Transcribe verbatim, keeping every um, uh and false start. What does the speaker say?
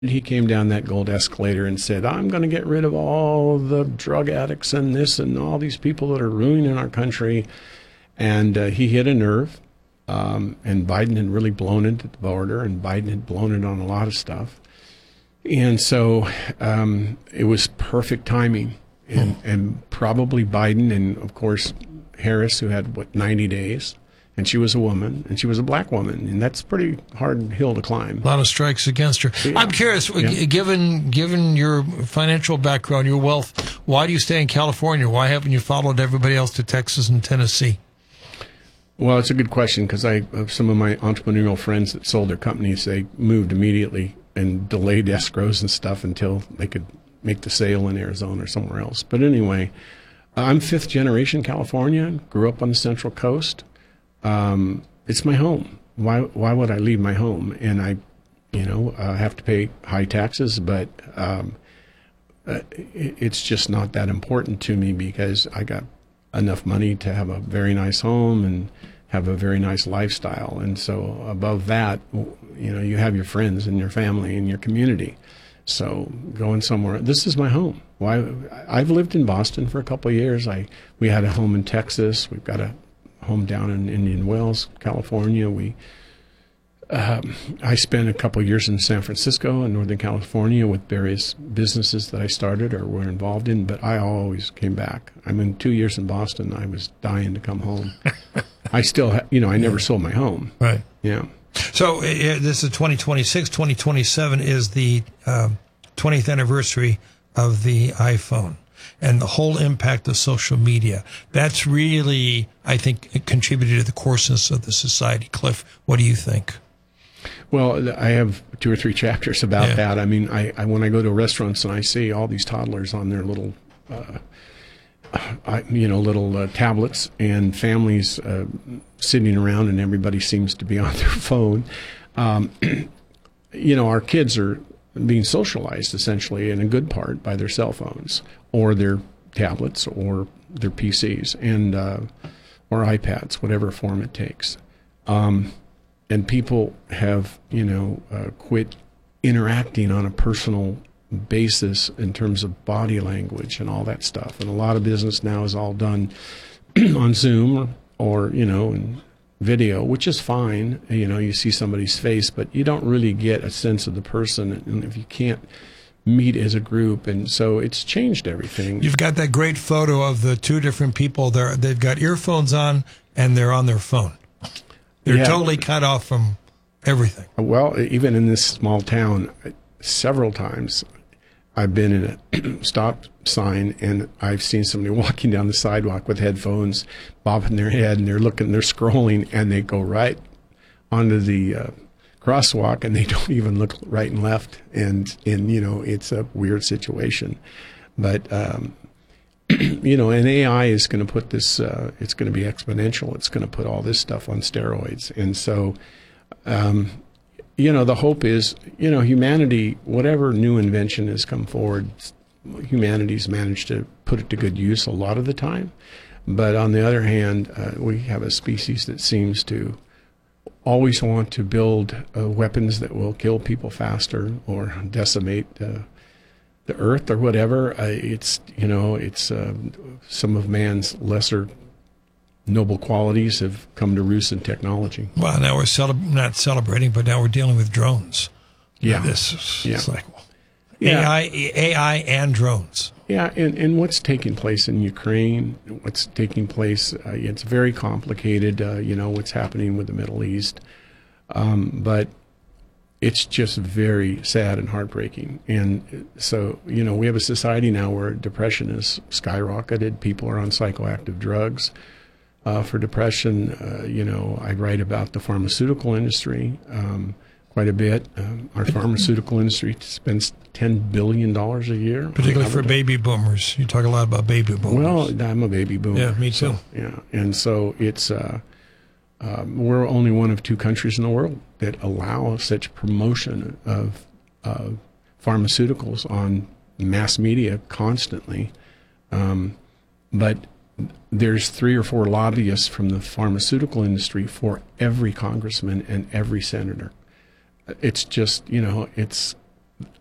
He came down that gold escalator and said, I'm going to get rid of all the drug addicts and this and all these people that are ruining our country. And uh, he hit a nerve. Um, and Biden had really blown it at the border, and Biden had blown it on a lot of stuff. And so um, it was perfect timing. And, and probably Biden and, of course, Harris, who had, what, ninety days. And she was a woman, and she was a black woman, and that's a pretty hard hill to climb. A lot of strikes against her. Yeah. I'm curious, yeah. given given your financial background, your wealth, why do you stay in California? Why haven't you followed everybody else to Texas and Tennessee? Well, it's a good question, because I have some of my entrepreneurial friends that sold their companies. They moved immediately and delayed escrows and stuff until they could make the sale in Arizona or somewhere else. But anyway, I'm fifth generation California, grew up on the Central Coast. Um, it's my home. Why, why would I leave my home? And I, you know, uh, have to pay high taxes, but, um, uh, it, it's just not that important to me because I got enough money to have a very nice home and have a very nice lifestyle. And so above that, you know, you have your friends and your family and your community. So going somewhere, this is my home. Why? I've lived in Boston for a couple of years. I, we had a home in Texas. We've got a home down in Indian Wells, California. We, um, I spent a couple of years in San Francisco and Northern California with various businesses that I started or were involved in, but I always came back. I mean, two years in Boston, I was dying to come home. I still, ha- you know, I never yeah. sold my home. Right. Yeah. So uh, this is twenty twenty-six. twenty twenty-seven is the uh, twentieth anniversary of the iPhone and the whole impact of social media. That's really, I think, contributed to the coarseness of the society. Cliff, what do you think? Well, I have two or three chapters about yeah. that. I mean, I, I when I go to restaurants and I see all these toddlers on their little, uh, I, you know, little uh, tablets and families uh, sitting around and everybody seems to be on their phone. Um, you know, our kids are being socialized essentially in a good part by their cell phones or their tablets or their P Cs and uh, or iPads, whatever form it takes. Um, and people have, you know, uh, quit interacting on a personal basis in terms of body language and all that stuff. And a lot of business now is all done on Zoom or, or, you know, in video, which is fine. You know, you see somebody's face, but you don't really get a sense of the person. And if you can't meet as a group, and so it's changed everything. You've got that great photo of the two different people. They're, they've got earphones on and they're on their phone. They're yeah. totally cut off from everything. Well, even in this small town, several times I've been in a stop sign and I've seen somebody walking down the sidewalk with headphones, bobbing their head, and they're looking, they're scrolling, and they go right onto the uh, crosswalk, and they don't even look right and left. And, and you know, it's a weird situation. But, um, you know, and A I is going to put this, uh, it's going to be exponential. It's going to put all this stuff on steroids. And so, um, you know, the hope is, you know, humanity, whatever new invention has come forward, humanity's managed to put it to good use a lot of the time. But on the other hand, uh, we have a species that seems to always want to build uh, weapons that will kill people faster or decimate uh, the earth or whatever. Uh, it's, you know, it's uh, some of man's lesser noble qualities have come to roost in technology. Well, now we're cele- not celebrating, but now we're dealing with drones. Yeah. This is, yeah. It's like well, yeah. A I, A I and drones. Yeah, and, and what's taking place in Ukraine, what's taking place, uh, it's very complicated, uh, you know, what's happening with the Middle East. Um, but it's just very sad and heartbreaking. And so, you know, we have a society now where depression has skyrocketed. People are on psychoactive drugs uh, for depression. Uh, you know, I write about the pharmaceutical industry um, quite a bit. Um, our pharmaceutical industry spends ten billion dollars a year. Particularly for baby boomers. You talk a lot about baby boomers. Well, I'm a baby boomer. Yeah, me too. So, yeah, and so it's, uh, um, we're only one of two countries in the world that allow such promotion of uh, pharmaceuticals on mass media constantly. Um, but there's three or four lobbyists from the pharmaceutical industry for every congressman and every senator. It's just, you know, it's